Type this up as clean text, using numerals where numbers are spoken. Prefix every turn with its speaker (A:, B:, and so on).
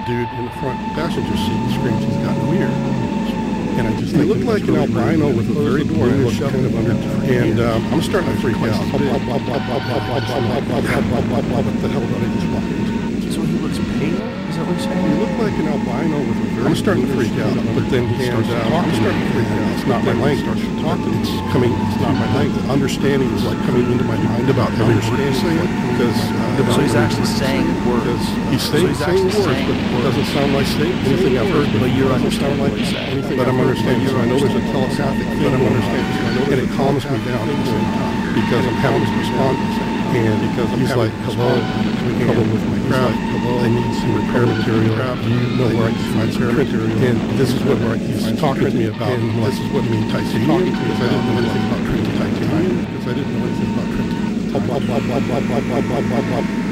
A: dude in the front passenger seat screams he's got no ear. And I just think he looked like an albino with a very bluish kind of under, and I'm starting to freak out. What the hell did I just walk into?
B: So he looks pale? Is that what you're saying?
A: You look like an albino with a very... I'm starting to freak out, but then he starts to talk. I'm starting to freak out. It's not my language. It's coming... It's not my language. Understanding is like coming into my mind about every word he's saying. Because...
B: so he's actually saying words.
A: He's saying words, but it doesn't sound like anything I've heard.
B: But you're understanding what he's saying.
A: But I'm understanding. So I know there's a telepathic thing. But I'm understanding. And it calms me down at the same time. Because I'm having to respond. And because he's like, hello, I'm having trouble with my craft. I need some repair material. Do you know where I can find some material? And this is what he's talking to me about. And this is what I mean titanium. Because I didn't know anything about printing titanium. Because I didn't know anything about printing.